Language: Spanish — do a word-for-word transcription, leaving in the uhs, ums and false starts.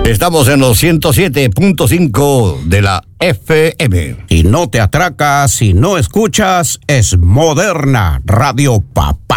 Estamos en los ciento siete punto cinco de la F M. Y no te atracas si no escuchas, es Moderna Radio Pap.